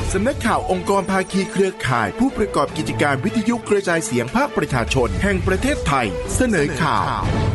สำนักข่าวองค์กรภาคีเครือข่ายผู้ประกอบกิจการวิทยุกระจายเสียงภาคประชาชนแห่งประเทศไทยเสนอข่าว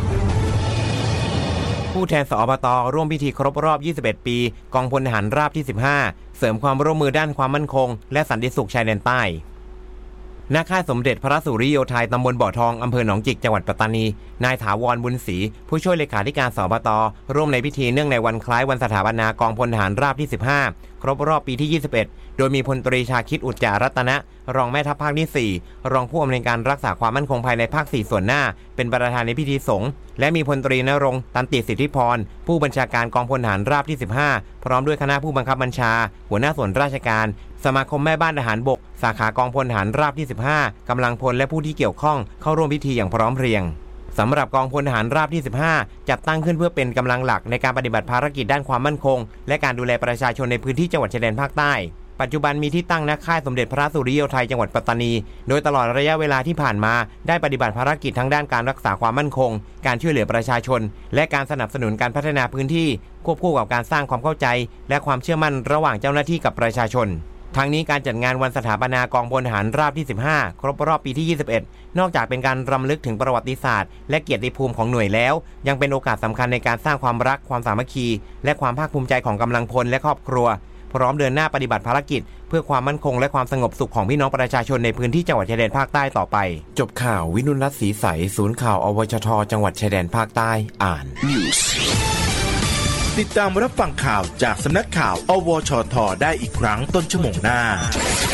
ผู้แทนสอบต.ร่วมพิธีครบรอบ21ปีกองพลทหารราบที่15เสริมความร่วมมือด้านความมั่นคงและสันติสุขชายแดนใต้ณ ค่ายสมเด็จพระสุริโยไทยตำบลบ่อทองอำเภอหนองจิกจังหวัดปัตตานีนายถาวรบุญศรีผู้ช่วยเลขาธิการสอบต.ร่วมในพิธีเนื่องในวันคล้ายวันสถาปนากองพลทหารราบที่15ครบรอบปีที่21โดยมีพลตรีชาคิดอุจจารัตนะรองแม่ทัพภาคที่4รองผู้อำนวยการรักษาความมั่นคงภายในภาค4ส่วนหน้าเป็นประธานในพิธีสงฆ์และมีพลตรีณรงค์ตันติสิทธิพรผู้บัญชาการกองพลทหารราบที่15พร้อมด้วยคณะผู้บังคับบัญชาหัวหน้าส่วนราชการสมาคมแม่บ้านทหารบกสาขากองพลทหารราบที่15กำลังพลและผู้ที่เกี่ยวข้องเข้าร่วมพิธีอย่างพร้อมเพรียงสำหรับกองพลทหารราบที่15จัดตั้งขึ้นเพื่อเป็นกำลังหลักในการปฏิบัติภารกิจด้านความมั่นคงและการดูแลประชาชนในพื้นที่จังหวัดชายแดนภาคใต้ปัจจุบันมีที่ตั้งณ ค่ายสมเด็จพระสุริโยไทยจังหวัดปัตตานีโดยตลอดระยะเวลาที่ผ่านมาได้ปฏิบัติภารกิจทั้งด้านการรักษาความมั่นคงการช่วยเหลือประชาชนและการสนับสนุนการพัฒนาพื้นที่ควบคู่กับการสร้างความเข้าใจและความเชื่อมั่นระหว่างเจ้าหน้าที่กับประชาชนทั้งนี้การจัดงานวันสถาปนากองพลทหารราบที่15ครบรอบปีที่21นอกจากเป็นการรำลึกถึงประวัติศาสตร์และเกียรติภูมิของหน่วยแล้วยังเป็นโอกาสสำคัญในการสร้างความรักความสามัคคีและความภาคภูมิใจของกำลังพลและครอบครัวพร้อมเดินหน้าปฏิบัติภารกิจเพื่อความมั่นคงและความสงบสุขของพี่น้องประชาชนในพื้นที่จังหวัดชายแดนภาคใต้ต่อไปจบข่าววินุรัตน์ศรีใสศูนย์ข่าวอวชทจังหวัดชายแดนภาคใต้อ่านติดตามรับฟังข่าวจากสำนักข่าวอวชทได้อีกครั้งต้นชั่วโมงหน้า